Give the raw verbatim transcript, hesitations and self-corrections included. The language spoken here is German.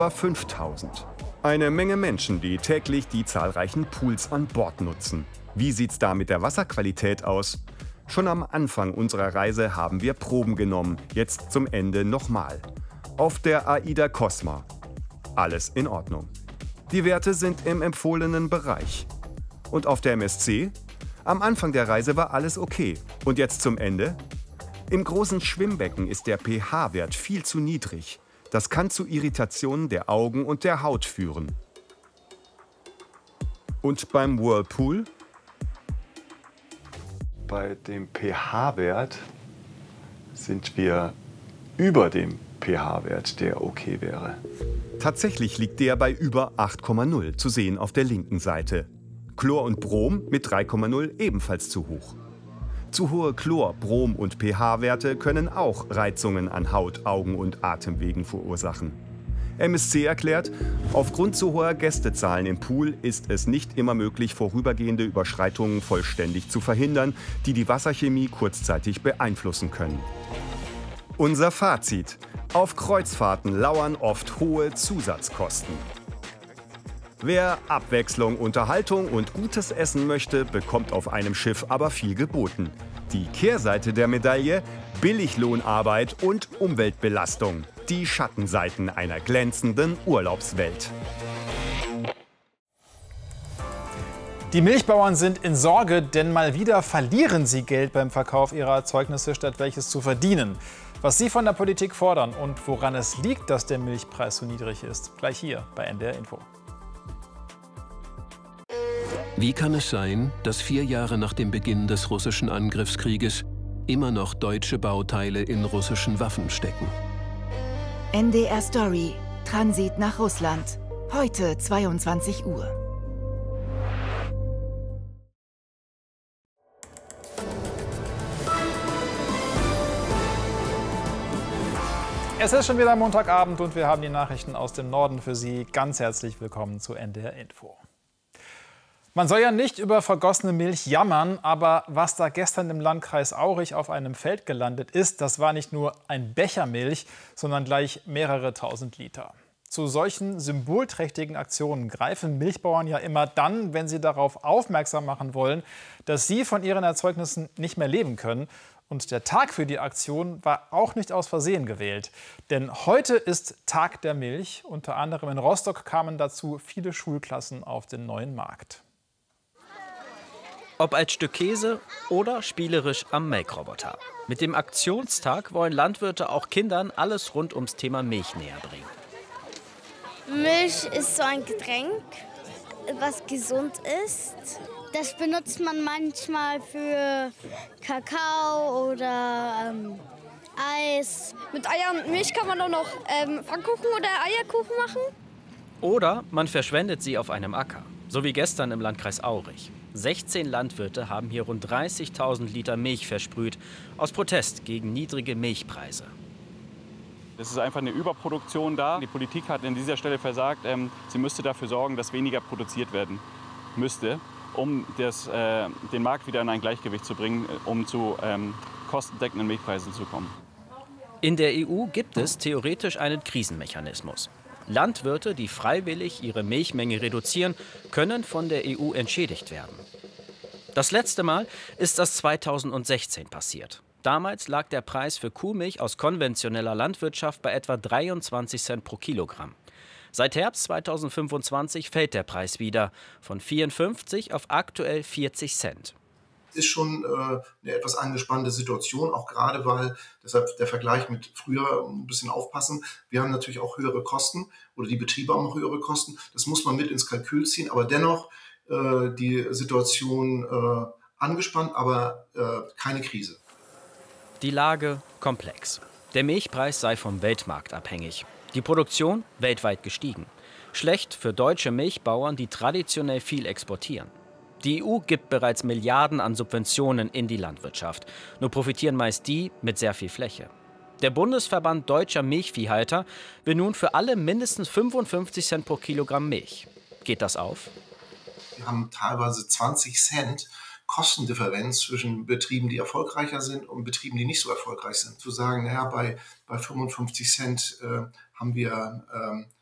fünftausend. Eine Menge Menschen, die täglich die zahlreichen Pools an Bord nutzen. Wie sieht's da mit der Wasserqualität aus? Schon am Anfang unserer Reise haben wir Proben genommen, jetzt zum Ende nochmal. Auf der AIDA Cosma. Alles in Ordnung. Die Werte sind im empfohlenen Bereich. Und auf der M S C? Am Anfang der Reise war alles okay. Und jetzt zum Ende? Im großen Schwimmbecken ist der pH-Wert viel zu niedrig. Das kann zu Irritationen der Augen und der Haut führen. Und beim Whirlpool? Bei dem pH-Wert sind wir über dem pH-Wert, der okay wäre. Tatsächlich liegt der bei über acht Komma null, zu sehen auf der linken Seite. Chlor und Brom mit drei Komma null ebenfalls zu hoch. Zu hohe Chlor-, Brom- und pH-Werte können auch Reizungen an Haut, Augen und Atemwegen verursachen. M S C erklärt, aufgrund zu hoher Gästezahlen im Pool ist es nicht immer möglich, vorübergehende Überschreitungen vollständig zu verhindern, die die Wasserchemie kurzzeitig beeinflussen können. Unser Fazit: Auf Kreuzfahrten lauern oft hohe Zusatzkosten. Wer Abwechslung, Unterhaltung und gutes Essen möchte, bekommt auf einem Schiff aber viel geboten. Die Kehrseite der Medaille: Billiglohnarbeit und Umweltbelastung. Die Schattenseiten einer glänzenden Urlaubswelt. Die Milchbauern sind in Sorge, denn mal wieder verlieren sie Geld beim Verkauf ihrer Erzeugnisse, statt welches zu verdienen. Was sie von der Politik fordern und woran es liegt, dass der Milchpreis so niedrig ist, gleich hier bei N D R Info. Wie kann es sein, dass vier Jahre nach dem Beginn des russischen Angriffskrieges immer noch deutsche Bauteile in russischen Waffen stecken? N D R Story. Transit nach Russland. Heute zweiundzwanzig Uhr. Es ist schon wieder Montagabend und wir haben die Nachrichten aus dem Norden für Sie. Ganz herzlich willkommen zu N D R Info. Man soll ja nicht über vergossene Milch jammern, aber was da gestern im Landkreis Aurich auf einem Feld gelandet ist, das war nicht nur ein Becher Milch, sondern gleich mehrere tausend Liter. Zu solchen symbolträchtigen Aktionen greifen Milchbauern ja immer dann, wenn sie darauf aufmerksam machen wollen, dass sie von ihren Erzeugnissen nicht mehr leben können. Und der Tag für die Aktion war auch nicht aus Versehen gewählt. Denn heute ist Tag der Milch. Unter anderem in Rostock kamen dazu viele Schulklassen auf den neuen Markt. Ob als Stück Käse oder spielerisch am Melkroboter. Mit dem Aktionstag wollen Landwirte auch Kindern alles rund ums Thema Milch näher bringen. Milch ist so ein Getränk, was gesund ist. Das benutzt man manchmal für Kakao oder ähm, Eis. Mit Eier und Milch kann man auch noch ähm, Pfannkuchen oder Eierkuchen machen. Oder man verschwendet sie auf einem Acker. So wie gestern im Landkreis Aurich. sechzehn Landwirte haben hier rund dreißigtausend Liter Milch versprüht, aus Protest gegen niedrige Milchpreise. Es ist einfach eine Überproduktion da. Die Politik hat an dieser Stelle versagt. Ähm, sie müsste dafür sorgen, dass weniger produziert werden müsste, um das, äh, den Markt wieder in ein Gleichgewicht zu bringen, um zu ähm, kostendeckenden Milchpreisen zu kommen. In der E U gibt es theoretisch einen Krisenmechanismus. Landwirte, die freiwillig ihre Milchmenge reduzieren, können von der E U entschädigt werden. Das letzte Mal ist das zweitausendsechzehn passiert. Damals lag der Preis für Kuhmilch aus konventioneller Landwirtschaft bei etwa dreiundzwanzig Cent pro Kilogramm. Seit Herbst zweitausendfünfundzwanzig fällt der Preis wieder von vierundfünfzig auf aktuell vierzig Cent. Ist schon äh, eine etwas angespannte Situation, auch gerade weil, deshalb der Vergleich mit früher, ein bisschen aufpassen, wir haben natürlich auch höhere Kosten oder die Betriebe haben auch höhere Kosten, das muss man mit ins Kalkül ziehen, aber dennoch äh, die Situation äh, angespannt, aber äh, keine Krise. Die Lage komplex. Der Milchpreis sei vom Weltmarkt abhängig. Die Produktion weltweit gestiegen. Schlecht für deutsche Milchbauern, die traditionell viel exportieren. Die E U gibt bereits Milliarden an Subventionen in die Landwirtschaft. Nur profitieren meist die mit sehr viel Fläche. Der Bundesverband Deutscher Milchviehhalter will nun für alle mindestens fünfundfünfzig Cent pro Kilogramm Milch. Geht das auf? Wir haben teilweise zwanzig Cent Kostendifferenz zwischen Betrieben, die erfolgreicher sind und Betrieben, die nicht so erfolgreich sind. Zu sagen, naja, bei, bei fünfundfünfzig Cent äh, haben wir ähm,